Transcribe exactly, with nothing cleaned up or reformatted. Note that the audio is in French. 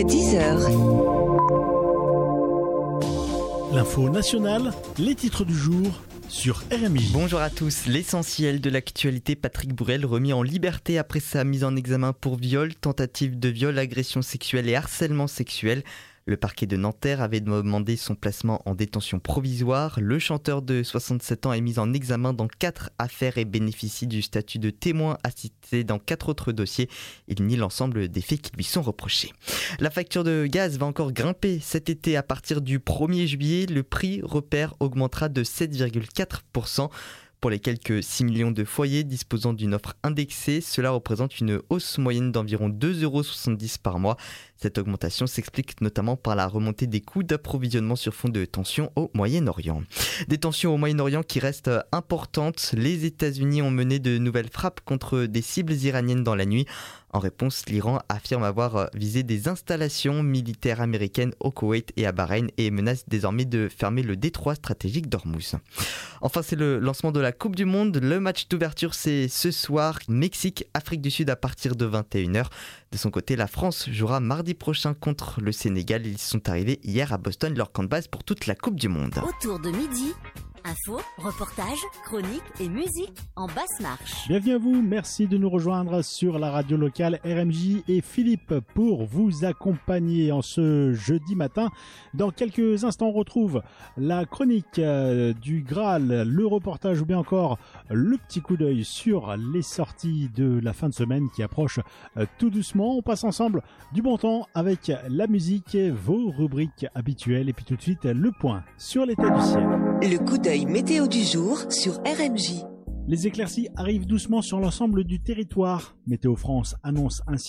dix heures. L'info nationale, les titres du jour sur R M J. Bonjour à tous, l'essentiel de l'actualité, Patrick Bourrel remis en liberté après sa mise en examen pour viol, tentative de viol, agression sexuelle et harcèlement sexuel. Le parquet de Nanterre avait demandé son placement en détention provisoire. Le chanteur de soixante-sept ans est mis en examen dans quatre affaires et bénéficie du statut de témoin assisté dans quatre autres dossiers. Il nie l'ensemble des faits qui lui sont reprochés. La facture de gaz va encore grimper cet été. À partir du premier juillet, le prix repère augmentera de sept virgule quatre pour cent. Pour les quelques six millions de foyers disposant d'une offre indexée, cela représente une hausse moyenne d'environ deux euros soixante-dix par mois. Cette augmentation s'explique notamment par la remontée des coûts d'approvisionnement sur fond de tensions au Moyen-Orient. Des tensions au Moyen-Orient qui restent importantes. Les États-Unis ont mené de nouvelles frappes contre des cibles iraniennes dans la nuit. En réponse, l'Iran affirme avoir visé des installations militaires américaines au Koweït et à Bahreïn et menace désormais de fermer le détroit stratégique d'Ormuz. Enfin, c'est le lancement de la Coupe du Monde. Le match d'ouverture, c'est ce soir. Mexique, Afrique du Sud à partir de vingt et une heures. De son côté, la France jouera mardi prochain contre le Sénégal. Ils sont arrivés hier à Boston, leur camp de base pour toute la Coupe du Monde. Autour de midi, info, reportage, chronique et musique en basse marche. Bienvenue à vous, merci de nous rejoindre sur la radio locale R M J et Philippe pour vous accompagner en ce jeudi matin. Dans quelques instants, on retrouve la chronique euh, du Graal, le reportage ou bien encore le petit coup d'œil sur les sorties de la fin de semaine qui approche euh, tout doucement. On passe ensemble du bon temps avec la musique, vos rubriques habituelles et puis tout de suite le point sur l'état du ciel. Le coup d'œil météo du jour sur R M J. Les éclaircies arrivent doucement sur l'ensemble du territoire. Météo France annonce un ciel